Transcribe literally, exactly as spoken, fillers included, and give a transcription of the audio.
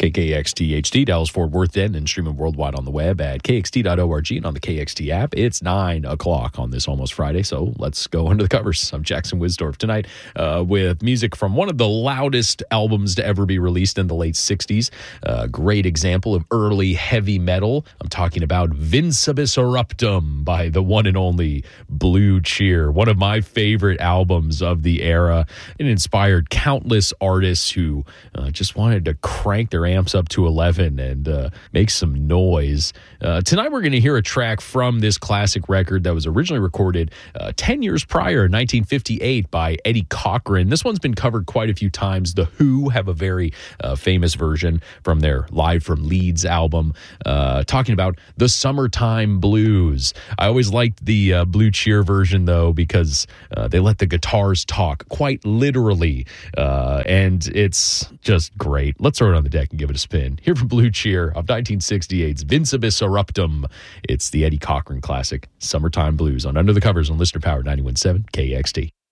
K K X T H D, Dallas Fort Worth, then, and streaming worldwide on the web at K X T dot org and on the K X T app. It's nine o'clock on this almost Friday, so let's go under the covers. I'm Jackson Wisdorf tonight uh, with music from one of the loudest albums to ever be released in the late sixties. A great example of early heavy metal. I'm talking about Vincebus Eruptum by the one and only Blue Cheer, one of my favorite albums of the era. It inspired countless artists who uh, just wanted to crank their amps up to eleven and uh, make some noise. Uh, tonight we're going to hear a track from this classic record that was originally recorded uh, ten years prior, nineteen fifty-eight, by Eddie Cochran. This one's been covered quite a few times. The Who have a very uh, famous version from their Live from Leeds album, uh, talking about the Summertime Blues. I always liked the uh, Blue Cheer version, though, because uh, they let the guitars talk quite literally, uh, and it's just great. Let's throw it on the deck and give it a spin. Here from Blue Cheer of nineteen sixty-eight's Vincebus Eruptum. It's the Eddie Cochran classic, Summertime Blues, on Under the Covers on Listener Power ninety-one point seven K X T.